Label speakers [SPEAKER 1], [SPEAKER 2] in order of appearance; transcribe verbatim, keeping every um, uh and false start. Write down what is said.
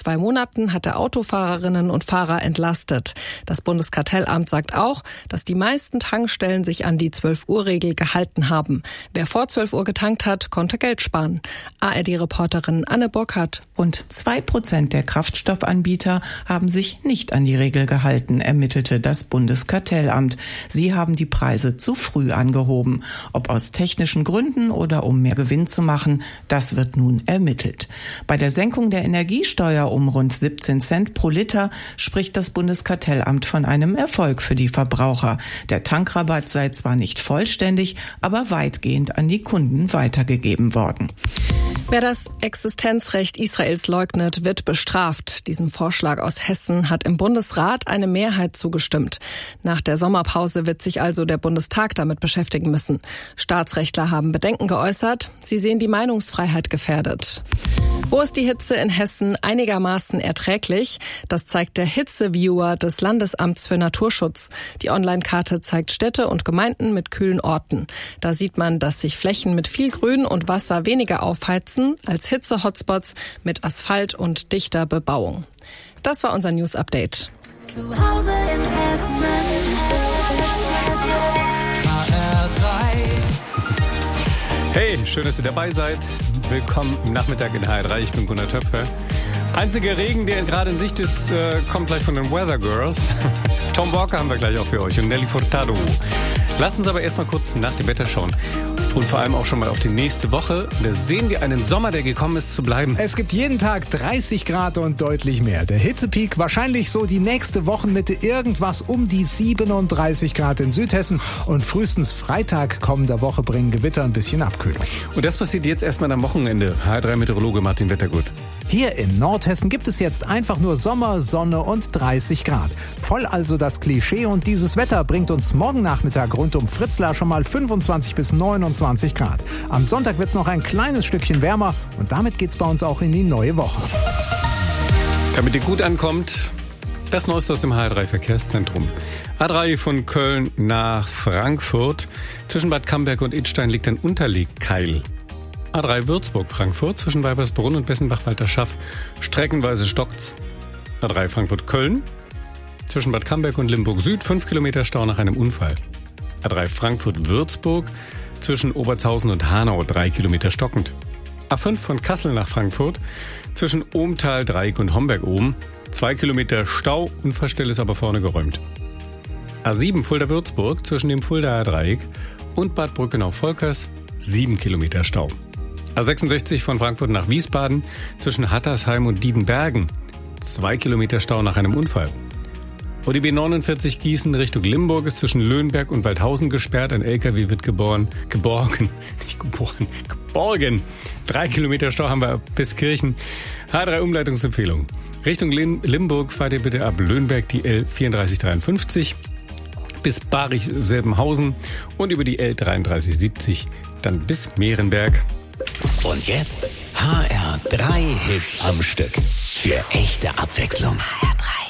[SPEAKER 1] zwei Monaten hat er Autofahrerinnen und Fahrer entlastet. Das Bundeskartellamt sagt auch, dass die meisten Tankstellen sich an die zwölf-Uhr-Regel gehalten haben. Wer vor zwölf Uhr getankt hat, konnte Geld sparen. A R D-Reporterin Anne Burkhardt.
[SPEAKER 2] Rund zwei Prozent der Kraftstoffanbieter haben sich nicht an die Regel gehalten, ermittelte das Bundeskartellamt. Sie haben die Preise zu früh angehoben. Ob aus technischen Gründen oder um mehr Gewinn zu machen, das wird nun ermittelt. Bei der Senkung der Energiesteuer um rund siebzehn Cent pro Liter spricht das Bundeskartellamt von einem Erfolg für die Verbraucher. Der Tankrabatt sei zwar nicht vollständig, aber weitgehend an die Kunden weitergegeben worden.
[SPEAKER 1] Wer das Existenzrecht Israels leugnet, wird bestraft. Diesem Vorschlag aus Hessen hat im Bundesrat eine Mehrheit zugestimmt. Nach der Sommerpause wird sich also der Bundestag damit beschäftigen müssen. Staatsrechtler haben Bedenken geäußert. Sie sehen die Meinungsfreiheit gefährdet. Wo ist die Hitze in Hessen einigermaßen erträglich? Das zeigt der Hitzeviewer des Landesamts für Naturschutz. Die Online-Karte zeigt Städte und Gemeinden mit kühlen Orten. Da sieht man, dass sich Flächen mit viel Grün und Wasser weniger aufheizen als Hitze-Hotspots mit Asphalt und dichter Bebauung. Das war unser News-Update.
[SPEAKER 3] Zu Hause in Hessen. H R drei.
[SPEAKER 4] Hey, schön, dass ihr dabei seid. Willkommen im Nachmittag in H R drei. Ich bin Gunnar Töpfer. Einziger Regen, der gerade in Sicht ist, äh, kommt gleich von den Weather Girls. Tom Walker haben wir gleich auch für euch und Nelly Furtado. Lasst uns aber erstmal kurz nach dem Wetter schauen. Und vor allem auch schon mal auf die nächste Woche. Da sehen wir einen Sommer, der gekommen ist, zu bleiben.
[SPEAKER 5] Es gibt jeden Tag dreißig Grad und deutlich mehr. Der Hitzepeak wahrscheinlich so die nächste Wochenmitte, irgendwas um die siebenunddreißig Grad in Südhessen. Und frühestens Freitag kommender Woche bringen Gewitter ein bisschen Abkühlung.
[SPEAKER 4] Und das passiert jetzt erstmal am Wochenende. H R drei Meteorologe Martin Wettergut.
[SPEAKER 5] Hier in Nordhessen gibt es jetzt einfach nur Sommer, Sonne und dreißig Grad. Voll also das Klischee, und dieses Wetter bringt uns morgen Nachmittag rund um Fritzlar schon mal fünfundzwanzig bis neunundzwanzig Grad. Am Sonntag wird es noch ein kleines Stückchen wärmer und damit geht's bei uns auch in die neue Woche.
[SPEAKER 4] Damit ihr gut ankommt, das Neueste aus dem H R drei Verkehrszentrum. A drei von Köln nach Frankfurt. Zwischen Bad Camberg und Idstein liegt ein Unterlegkeil. A drei Würzburg-Frankfurt zwischen Weibersbrunn und Bessenbach-Walterschaff. Streckenweise stockt's. A drei Frankfurt-Köln zwischen Bad Camberg und Limburg Süd. fünf Kilometer Stau nach einem Unfall. A drei Frankfurt-Würzburg zwischen Obertshausen und Hanau. drei Kilometer stockend. A fünf von Kassel nach Frankfurt zwischen Ohmtal, Dreieck und Homberg-Ohm. zwei Kilometer Stau. Unfallstelle ist aber vorne geräumt. A sieben Fulda-Würzburg zwischen dem Fuldaer Dreieck und Bad Brückenau-Volkers. sieben Kilometer Stau. A sechsundsechzig von Frankfurt nach Wiesbaden zwischen Hattersheim und Diedenbergen. zwei Kilometer Stau nach einem Unfall. Und die B neunundvierzig Gießen Richtung Limburg ist zwischen Löhnberg und Waldhausen gesperrt. Ein L K W wird geboren, geborgen, nicht geboren, geborgen. Drei Kilometer Stau haben wir bis Kirchen. H drei Umleitungsempfehlung. Richtung Limburg fahrt ihr bitte ab Löhnberg die L vierunddreißig dreiundfünfzig bis Barich-Selbenhausen und über die L dreiunddreißig siebzig dann bis Mehrenberg.
[SPEAKER 6] Und jetzt H R drei Hits am Stück. Für echte Abwechslung.